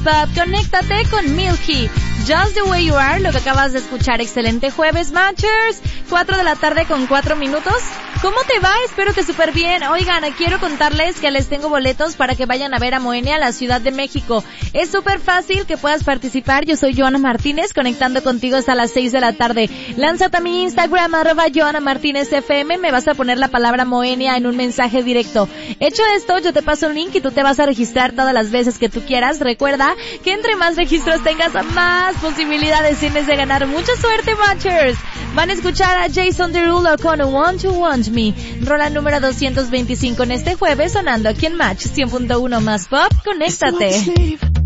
Pop. Conéctate con Milky. Just the Way You Are, lo que acabas de escuchar. Excelente jueves, Matchers. 4 de la tarde con 4 minutos. ¿Cómo te va? Espero que súper bien. Oigan, quiero contarles que les tengo boletos para que vayan a ver a Moenia, la Ciudad de México. Es súper fácil que puedas participar. Yo soy Joana Martínez, conectando contigo hasta las 6 de la tarde. Lánzate a mi Instagram, @JoanaMartínezFM. Me vas a poner la palabra Moenia en un mensaje directo. Hecho esto, yo te paso un link y tú te vas a registrar todas las veces que tú quieras. Recuerda que entre más registros tengas, más posibilidades tienes de ganar. Mucha suerte, Matchers. Van a escuchar a Jason Derulo con Want to Want Me, rola número 225 en este jueves, sonando aquí en Match 100.1 más Pop. Conéctate.